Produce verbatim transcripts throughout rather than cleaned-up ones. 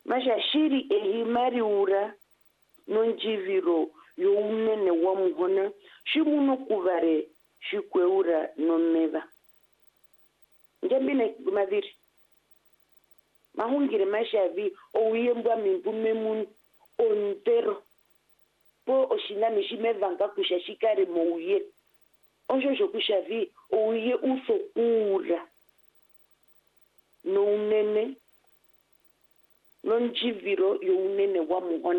mashashiri ehimari ura nonjiviro younene wa muhona shimuno kuvare shikweura nomeva njambine maviri mahungire mashavi ouyembwa mimbume mun ontero po oshinami shimevanga kushashikare mouye onjojo kushavi ouye usokura nounene nonjiviro younene wa muhona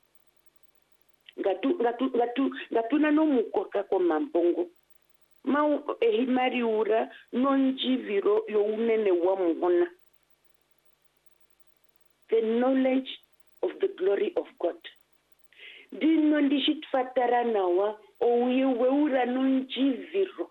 ngatu ngatu ngatu ngatuna nomukoka kwa mambongo mau ehimariura nonjiviro younene wa muhona, the knowledge of the glory of God. Dino ndishitfatara nawa ouye weura nonjiviro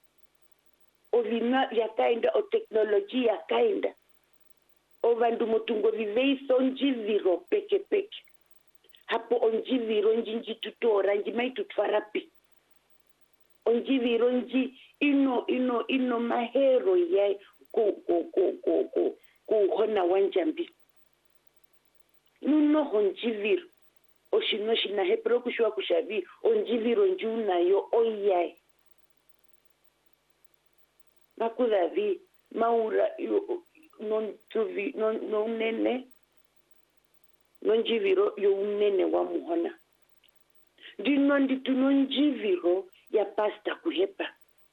ovina yakaenda o teknoloji yakaenda ovandu mutungo viveiso njiviro peke peke hapo onjiviro njinji tutora njimai tutwarapi onjiviro nji ino ino ino mahero ya ku ku ku ku ku kuhona wanjambi nuno onjiviro oshino shina hepro kushwa kushavi onjiviro njuna yo oyai nakudavi maura yo non tuvi non non nene nonjiviro yo unene wa muhona ndino nditu nonjiviro ya pasta kuhepa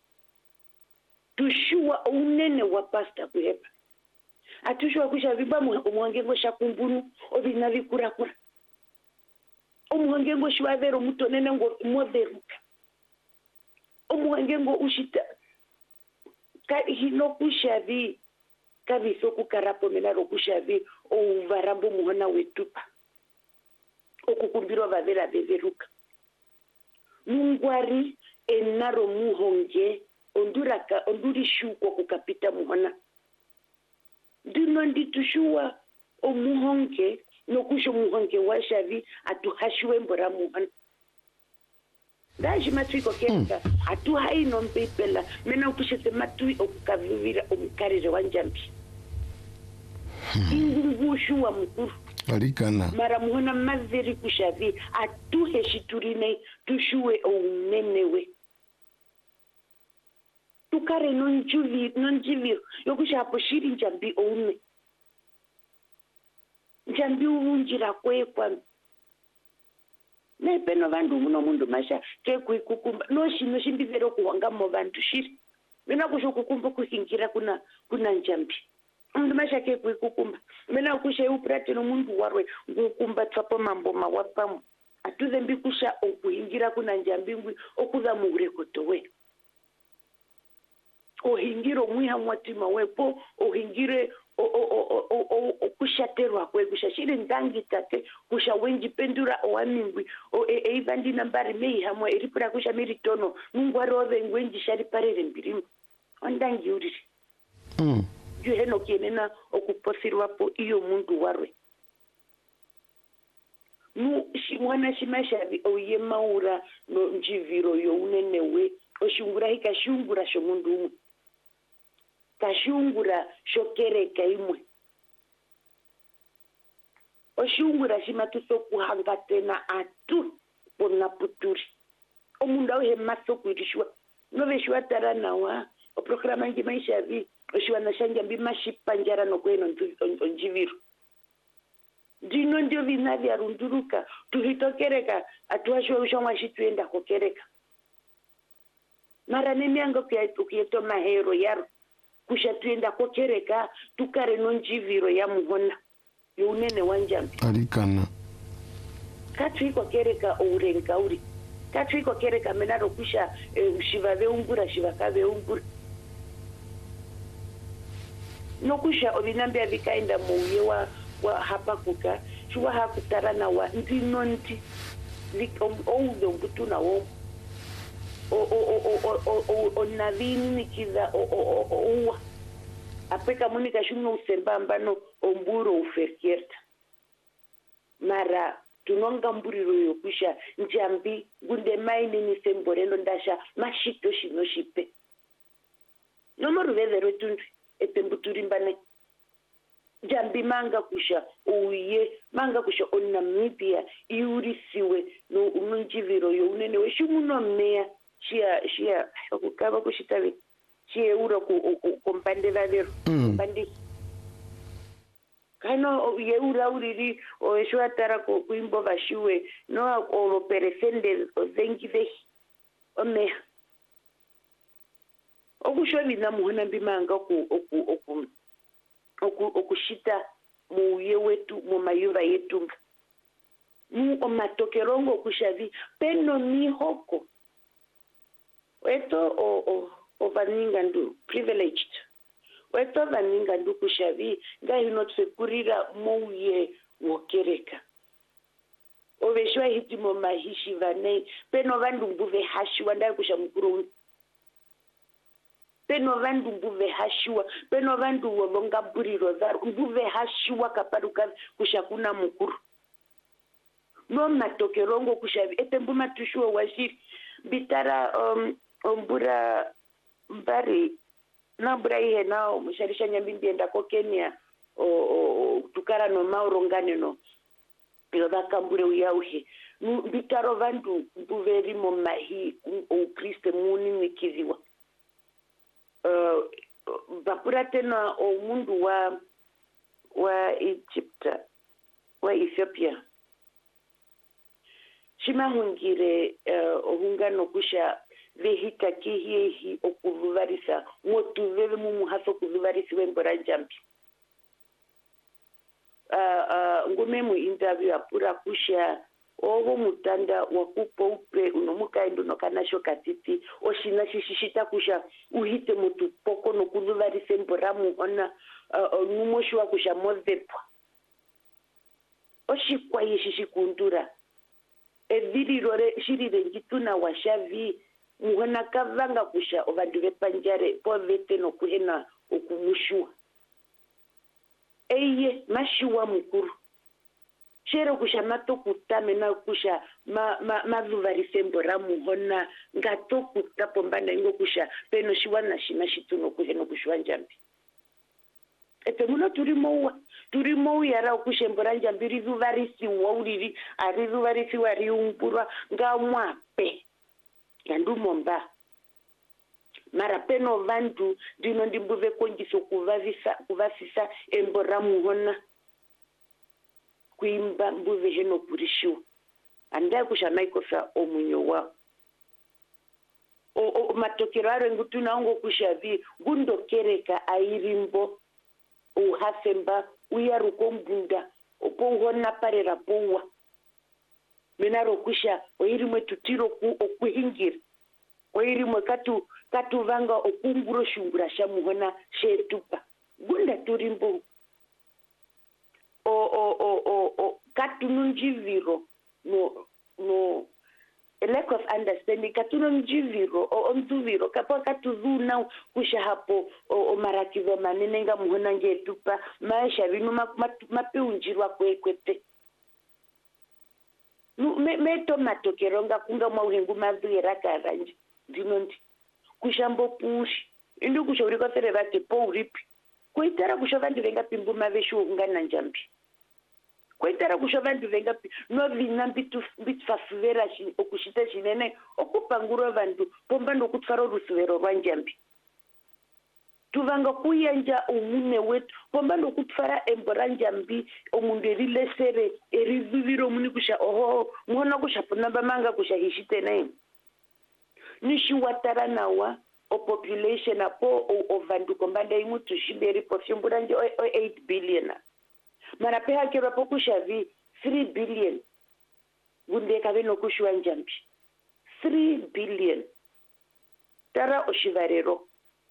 tushua unene wa pasta kuhepa atushua kusha viba muhangengo shakumbunu obina vikura kura omuhangengo shwavero mutonene ngo moderuka omuhangengo ushita ka hino kushavi kaviso kukarapo menaro kushavi o varambo muhona wetupa okukumbiro vavera beveruka mungwari enaro muhonge onduraka onduri shuko kukapita muhona ndino nditushua o muhonge nokusho muhonge washavi atuhashwe mbora muhona ndaji matwiko kenda mm. atu haino mpepela mena ukushete matui okukavivira omukarire wanjambi hmm. ingungushu wa mkuru alikana mara muhona mazeri kushavi atu heshiturine tushuwe ounenewe tukare nonjuvi nonjiviro yokusha hapo shiri njambi oume njambi uunjira kwe kwa nepeno vandu muno mundu masha kekuikukumba noshino shimbivero kuwangamo vandu shiri mena kusho kukumba kuhingira kuna kuna njambi mundu masha kekuikukumba mena kusha uprate no mundu warwe ngukumba tsapo mambo mawapamu atuze mbikusha okuhingira kuna njambi ngwi okuza murekotowe ohingiro mwiha mwatima wepo ohingire o o o o o kushaterwa kwe kushashire ndangi tate kusha wenji pendura owamingwi o e evandi nambari mei hamwe iripura kusha meritono mungwarove ngwenji shari parere mbirimu ondangi uriri mm juheno kienena okuposirwa po iyo mundu warwe mu shimwana shimashavi oye maura no njiviro yo unenewe oshungura hikashungura sho mundu umu kashungura shokereka imwe oshungura shimatuso kuhanga tena atu pona puturi omundu awe maso kwirishwa noveshwa taranawa o programa ngi maisha vi oshwa na shanja mbi mashipanjara no kweno onjiviro dino ndio vinavi arunduruka tuhitokereka atuashwa ushwa shitwenda kokereka mara nemianga kuyeto mahero yaro kushatwenda kokereka tukare nonjiviro ya muhona younene wanjambi alikana katwiko kereka ourenga uri katwiko kereka menaro kusha e, shiva veungura shiva kave ungura nokusha obinambia vikaenda mouye wa, wa hapa kuka shuwa hakutarana wa ndinonti oudo ngutuna wo o o o o o o navini kiza o o o o apeka monika shumno usembamba no omburo uferkierta mara tunonga mburiro yokusha njambi gunde maini ni semborendo ndasha mashito shino shipe nomo ruvevero tundu etembuturimbane jambi manga kusha uye manga kusha on Namibia iurisiwe no ununjiviro yo unene we shumuno mmea shia shia kukaba kushitawe shia ura ku kompande valero kompande kano ye ura uriri o shwatara ko kuimbo vashiwe no o peresende zengi ve ome okushobi na muhona mbimanga ku oku oku oku okushita muye wetu mu mayuva yetu mu omatokerongo kushavi peno mihoko weto o o o vaningandu privileged weto vaningandu kushavi ngai not sekurira muye wokereka oveshwa hiti mo mahishi vane peno vandu mbuve hashi wanda kushamukuru peno vandu mbuve hashiwa peno vandu wolonga buriro za mbuve hashiwa kaparuka kushakuna mukuru no matokerongo kushavi etembu matushuwa washiri bitara um, ombura mbari na mbura ihe nao musharisha nyambimbi enda ko Kenya o, o tukara no maurongane no yo bakambure uyauhe bitaro vandu mbuveri mo mahi o Kristo muni nikiziwa uh, bakura tena o mundu wa wa Egypt wa Ethiopia shima hungire uh, ohungano kusha vehita kihihi okuvuvarisa motu veve mumu haso kuvuvarisi wembora jambi uh, uh, ngumemu interview apura kusha ovo mutanda wakupo upe unomukaendo nokanasho katiti oshina shishishita kusha uhite mutu poko nokuvuvarise mbora muhona uh, uh, numoshiwa kusha mozepa oshikwa yishishikundura evirirore shirire ngituna washavi muhona kavanga kusha ovandu vepanjare povete nokuhena okumushua eye mashiwa mukuru shero kusha matokutame na kusha ma ma mazuvarise mbora muhona ngatokuta pombana ingo kusha peno shiwana shina shituno kuhena kushwa njambi ete muno turimo turimo yara kushe mbora njambi rizuvarisi wauriri arizuvarisi wari umpurwa ngamwape yandu momba mara peno vandu dino ndimbuve kongiso kuvavisa kuvasisa embora muhona kuimba mbuve heno kurishu anda kusha maikosa omunyo wa o, o matokero aro ngutuna ngo kushavi gundo kereka airimbo uhasemba uyaruko mbunda opo hona parera powa menaro kusha oirimwe tutiro ku okuhingira oirimwe katu katu vanga okunguro shungura shamuhona shetupa gunda turimbo o o o o o katu nunjiviro no no a lack of understanding katu nunjiviro o ontuviro kapo katu zuna kusha hapo o, o marakizo manene nga muhona ngetupa maisha binu mapeunjirwa kwekwete me me tomato keronga kunga mauhengu mazira karanje ndinondi kushambo pushi indu kushauri kwa sere vate po uripi kuitara kushova ndivenga pimbu maveshu ungana njambi kuitara kushova ndivenga no vina bitu bitfafuvera shi okushita shinene okupangura vandu pomba ndokutfara rusuvero rwa njambi tuvanga kuyanja umune wetu pomba ndokutfara embora njambi omundu erilesere erizuviro muni kusha oho mwona kusha punamba manga kusha hishitene nishiwatara nawa o population apo o, o vandu kombanda imutu shimberi pofyumbura nje o, o eight billion mara peha kero poku shavi three billion gunde kaveno kushwa njambi three billion tara oshivarero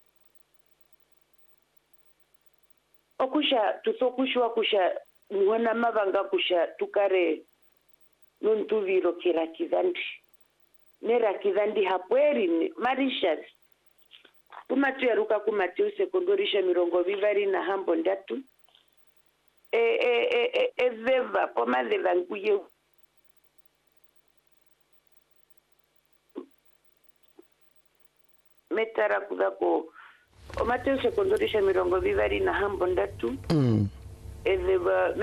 okusha tusokushwa kusha muhona mavanga kusha tukare nontuviro kira kivandi nera kivandi hapweri marishas kumatu yaruka kumatu sekondorisha mirongo vivari na hambo ndatu e e e e, e veva poma veva nguye metara kuvako o Mateo sekondorisha mirongo vivari na hambo ndatu mm. e le